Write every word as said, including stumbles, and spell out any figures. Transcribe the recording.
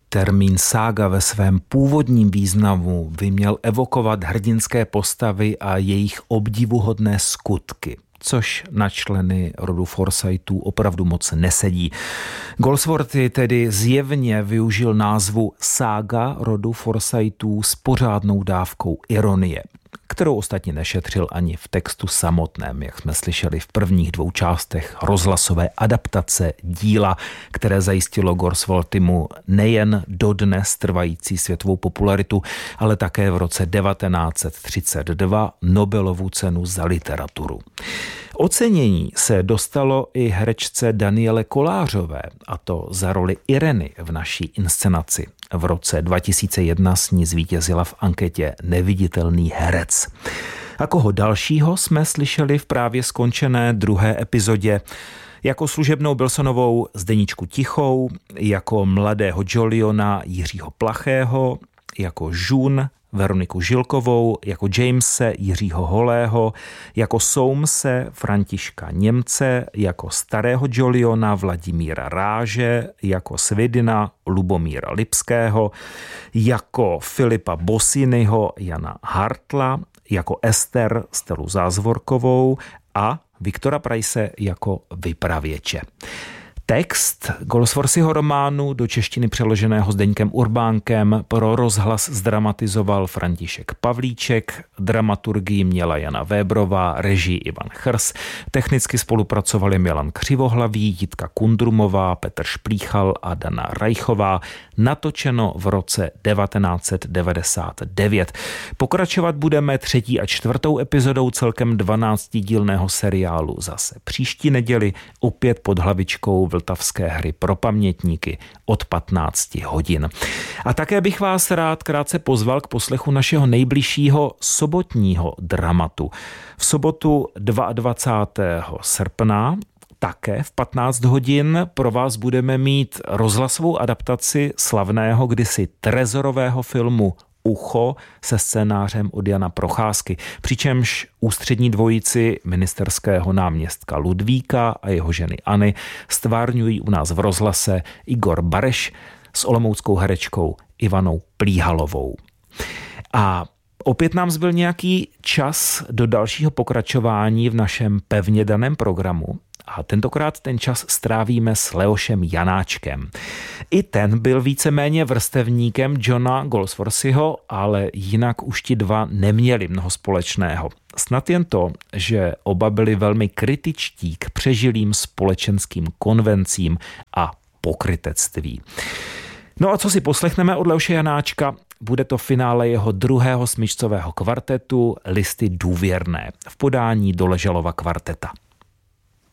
Termín sága ve svém původním významu by měl evokovat hrdinské postavy a jejich obdivuhodné skutky, což na členy rodu Forsytů opravdu moc nesedí. Goldsworthy tedy zjevně využil názvu sága rodu Forsytů s pořádnou dávkou ironie, kterou ostatně nešetřil ani v textu samotném, jak jsme slyšeli v prvních dvou částech rozhlasové adaptace díla, které zajistilo Goldsworthymu nejen dodnes trvající světovou popularitu, ale také v roce devatenáct set třicet dva Nobelovu cenu za literaturu. Ocenění se dostalo i herečce Daniele Kolářové, a to za roli Ireny v naší inscenaci. V roce dva tisíce jedna s ní zvítězila v anketě Neviditelný herec. A koho dalšího jsme slyšeli v právě skončené druhé epizodě? Jako služebnou Wilsonovou Zdeničku Tichou, jako mladého Joliona Jiřího Plachého, jako June Veroniku Žilkovou, jako Jamese Jiřího Holého, jako Soamese Františka Němce, jako starého Joliona Vladimíra Ráže, jako Svidina Lubomíra Lipského, jako Filipa Bosinyho Jana Hartla, jako Ester Stelu Zázvorkovou a Viktora Price jako vypravěče. Text Goldsworthyho románu do češtiny přeloženého Zdeňkem Urbánkem pro rozhlas zdramatizoval František Pavlíček, dramaturgii měla Jana Vébrová, režii Ivan Chrs, technicky spolupracovali Milan Křivohlavý, Jitka Kundrumová, Petr Šplíchal a Dana Rajchová, natočeno v roce devatenáct set devadesát devět. Pokračovat budeme třetí a čtvrtou epizodou celkem dvanáctidílného seriálu zase příští neděli, opět pod hlavičkou Vltavské hry pro pamětníky od patnácti hodin. A také bych vás rád krátce pozval k poslechu našeho nejbližšího sobotního dramatu. V sobotu dvacátého druhého srpna také v patnáct hodin pro vás budeme mít rozhlasovou adaptaci slavného kdysi trezorového filmu Ucho se scénářem od Jana Procházky, přičemž ústřední dvojici ministerského náměstka Ludvíka a jeho ženy Anny stvárňují u nás v rozhlase Igor Bareš s olomouckou herečkou Ivanou Plíhalovou. A opět nám zbyl nějaký čas do dalšího pokračování v našem pevně daném programu. A tentokrát ten čas strávíme s Leošem Janáčkem. I ten byl víceméně vrstevníkem Johna Goldsworthyho, ale jinak už ti dva neměli mnoho společného. Snad jen to, že oba byli velmi kritičtí k přežilým společenským konvencím a pokrytectví. No a co si poslechneme od Leoše Janáčka? Bude to finále jeho druhého smyčcového kvartetu Listy důvěrné v podání Doležalova kvarteta.